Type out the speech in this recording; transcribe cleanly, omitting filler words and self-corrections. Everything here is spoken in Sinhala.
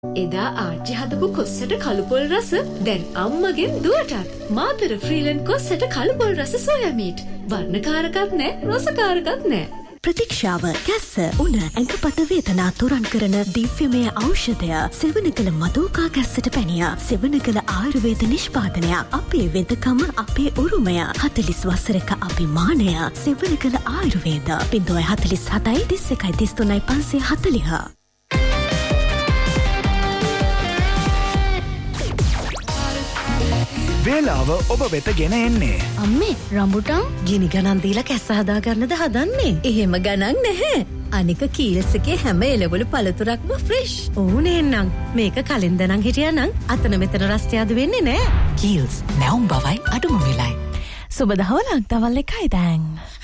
එදා ආච්චි හදපු කොස්සට කළුපොල් රස දැන් අම්මගෙන් දුවටත් මාතර ෆ්‍රීලන්ඩ් කොස්සට කළුපොල් රස සෝයා මීට් වර්ණකාරකත් නෑ රසකාරකත් නෑ ප්‍රතික්ෂාව කැස්ස උණ ඇඟපත වේදනා තුරන් කරන දිව්‍යමය ඖෂධය සෙවණකල මදෝකා කැස්සට පැනිය සෙවණකල ආයුර්වේද නිෂ්පාදනය අපේ වෙදකම අපේ උරුමය 40 වසරක අභිමානය සෙවණකල ආයුර්වේද 047 31 33 540 වේලාව ඔබ වෙත ගෙන එන්නේ. අම්මේ රම්බුටන් ගිනි ගණන් දීලා කැස්ස හදා ගන්නද හදන්නේ? එහෙම ගණන් නැහැ. අනික කීල්ස් එකේ හැම එළවලු පළතුරක්ම ෆ්‍රෙෂ්. ඕනේ නම් මේක කලින් දනන් හිටියා නම් අතන මෙතන රස්තියාදු වෙන්නේ නැහැ. කීල්ස් නැවුම් බවයි අඩුම වෙලයි. සුබ දහවලක් දවල් 1යි දැන්.